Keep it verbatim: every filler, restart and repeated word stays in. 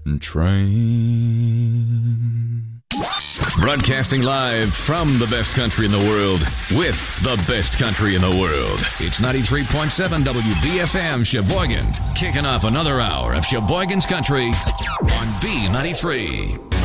train. Broadcasting live from the best country in the world with the best country in the world. It's ninety-three point seven W B F M Sheboygan, kicking off another hour of Sheboygan's Country on B ninety-three.